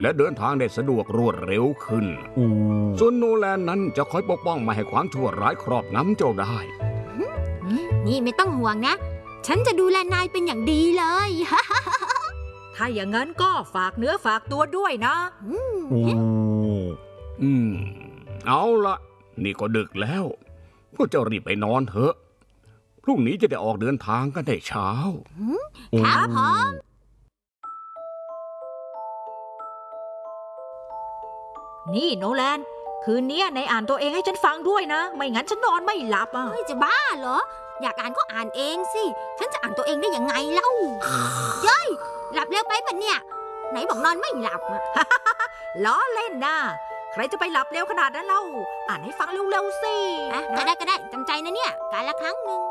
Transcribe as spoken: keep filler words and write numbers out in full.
และเดินทางได้สะดวกรวดเร็วขึ้นส่วนโนแลนนั้นจะคอยปกป้องไม่ให้ความชั่วร้ายครอบงำเจ้าได้นี่ไม่ต้องห่วงนะฉันจะดูแลนายเป็นอย่างดีเลยถ้าอย่างนั้นก็ฝากเนื้อฝากตัวด้วยนะอืมเอาละนี่ก็ดึกแล้วพวกเจ้ารีบไปนอนเถอะพรุ่งนี้จะได้ออกเดินทางกันได้เช้าครับผมนี่โนแลนคืนนี้นายอ่านตัวเองให้ฉันฟังด้วยนะไม่งั้นฉันนอนไม่หลับอ่ะจะบ้าเหรออยากอ่านก็อ่านเองสิฉันจะอ่านตัวเองได้ยังไงเล่าเย้ยหลับเร็วไปปะเนี่ยไหนบอกนอนไม่หลับอะล้อเล่นนะใครจะไปหลับเร็วขนาดนั้นเล่าอ่านให้ฟังเร็วๆสิก็ได้ก็ได้จำใจนะเนี่ยการละครั้งหนึ่ง